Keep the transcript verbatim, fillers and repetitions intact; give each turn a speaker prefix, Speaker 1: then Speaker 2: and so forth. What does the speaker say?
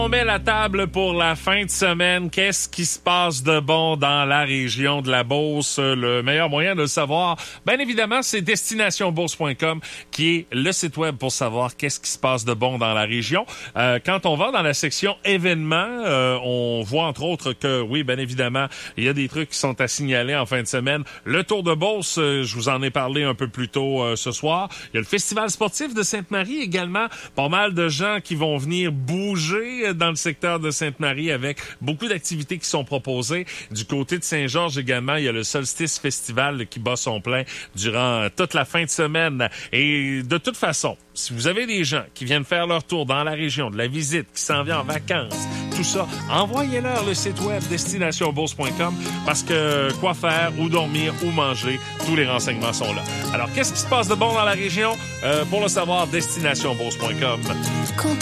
Speaker 1: On met la table pour la fin de semaine. Qu'est-ce qui se passe de bon dans la région de la Beauce? Le meilleur moyen de le savoir, bien évidemment, c'est destination bourse point com qui est le site web pour savoir qu'est-ce qui se passe de bon dans la région. Euh, quand on va dans la section événements, euh, on voit entre autres que, oui, bien évidemment, il y a des trucs qui sont à signaler en fin de semaine. Le Tour de Beauce, euh, je vous en ai parlé un peu plus tôt euh, ce soir. Il y a le Festival sportif de Sainte-Marie également. Pas mal de gens qui vont venir bouger dans le secteur de Sainte-Marie avec beaucoup d'activités qui sont proposées. Du côté de Saint-Georges également, il y a le Solstice Festival qui bat son plein durant toute la fin de semaine. Et de toute façon, si vous avez des gens qui viennent faire leur tour dans la région, de la visite, qui s'en vient en vacances, tout ça, envoyez-leur le site web destination bourse point com parce que quoi faire, où dormir, où manger, tous les renseignements sont là. Alors, qu'est-ce qui se passe de bon dans la région? Euh, pour le savoir, destination bourse point com.